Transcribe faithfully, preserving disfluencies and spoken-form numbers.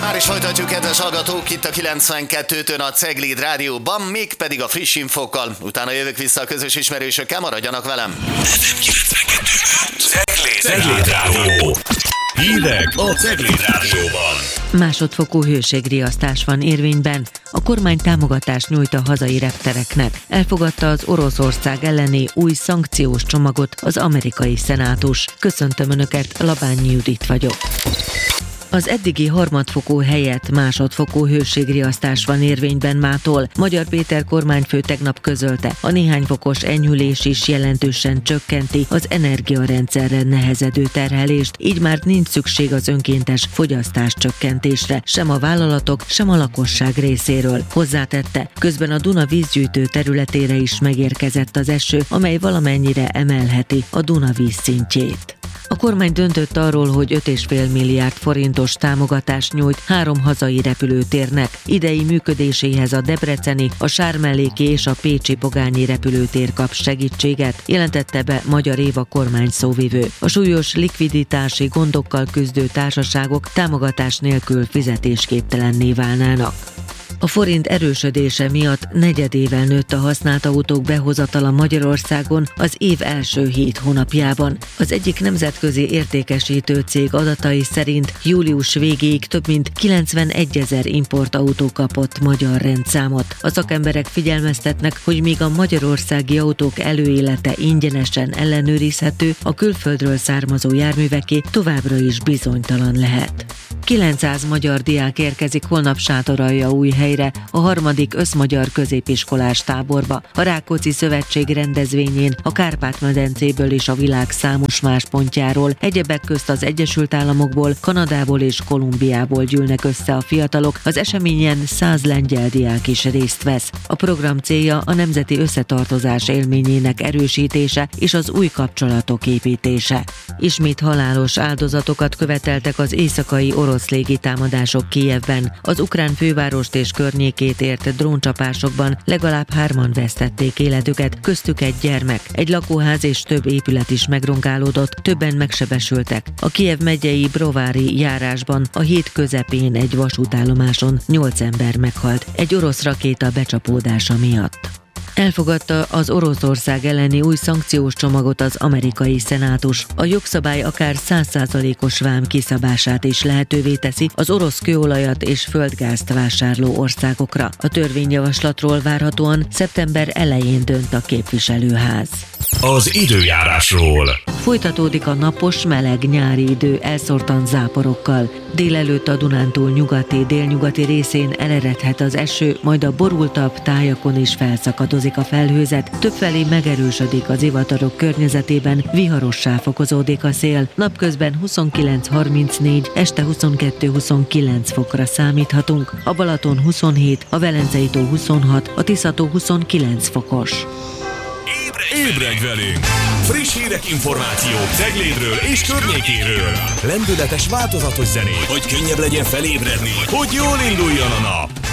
Már is folytatjuk, kedves hallgatók, itt a kilencvenkettőtön a Cegléd Rádióban, mégpedig a friss infókkal. Utána jövök vissza a közös ismerősökkel, maradjanak velem. ef em kilencvenkettő Cegléd Rádió. Hírek a Cegléd Rádióban. Másodfokú hőségriasztás van érvényben. A kormány támogatást nyújt a hazai reptereknek. Elfogadta az Oroszország elleni új szankciós csomagot az amerikai szenátus. Köszöntöm Önöket, Labányi Judit vagyok. Az eddigi harmadfokú helyett másodfokú hőségriasztás van érvényben mától. Magyar Péter kormányfő tegnap közölte, a néhány fokos enyhülés is jelentősen csökkenti az energiarendszerre nehezedő terhelést, így már nincs szükség az önkéntes fogyasztás csökkentésre, sem a vállalatok, sem a lakosság részéről. Hozzátette, közben a Duna vízgyűjtő területére is megérkezett az eső, amely valamennyire emelheti a Duna vízszintjét. A kormány döntött arról, hogy öt egész öt milliárd forintos támogatást nyújt három hazai repülőtérnek. Idei működéséhez a debreceni, a sármelléki és a pécsi Pogányi repülőtér kap segítséget, jelentette be Magyar Éva kormányszóvivő. A súlyos likviditási gondokkal küzdő társaságok támogatás nélkül fizetésképtelenné válnának. A forint erősödése miatt negyedével nőtt a használt autók behozatala Magyarországon az év első hét hónapjában. Az egyik nemzetközi értékesítő cég adatai szerint július végéig több mint kilencvenegyezer importautó kapott magyar rendszámot. A szakemberek figyelmeztetnek, hogy míg a magyarországi autók előélete ingyenesen ellenőrizhető, a külföldről származó járműveké továbbra is bizonytalan lehet. kilencszáz magyar diák érkezik holnap Sátoraljaújhelyre, a harmadik összmagyar középiskolás táborba. A Rákóczi Szövetség rendezvényén a Kárpát-medencéből és a világ számos más pontjáról, egyebek közt az Egyesült Államokból, Kanadából és Kolumbiából gyűlnek össze a fiatalok. Az eseményen száz lengyel diák is részt vesz. A program célja a nemzeti összetartozás élményének erősítése és az új kapcsolatok építése. Ismét halálos áldozatokat követeltek az éjszakai orosz légitámadások Kijevben. Az ukrán fővárost és környékét ért dróncsapásokban legalább hárman vesztették életüket, köztük egy gyermek. Egy lakóház és több épület is megrongálódott, többen megsebesültek. A Kijev megyei Brovári járásban a hét közepén egy vasútállomáson nyolc ember meghalt egy orosz rakéta becsapódása miatt. Elfogadta az Oroszország elleni új szankciós csomagot az amerikai szenátus. A jogszabály akár száz százalékos vám kiszabását is lehetővé teszi az orosz kőolajat és földgázt vásárló országokra. A törvényjavaslatról várhatóan szeptember elején dönt a képviselőház. Az időjárásról. Folytatódik a napos, meleg nyári idő elszórtan záporokkal. Délelőtt a Dunántúl nyugati, délnyugati részén eleredhet az eső, majd a borultabb tájakon is felszakadozik a felhőzet. Többfelé megerősödik az zivatarok környezetében, viharossá fokozódik a szél. Napközben huszonkilenc harmincnégy, este huszonkettő huszonkilenc fokra számíthatunk. A Balaton huszonhét, a Velencei tó huszonhat, a Tisza-tó huszonkilenc fokos. Ébredj velünk! Friss hírek, információk Ceglédről és környékéről. Lendületes, változatos zenék, hogy könnyebb legyen felébredni, hogy jól induljon a nap.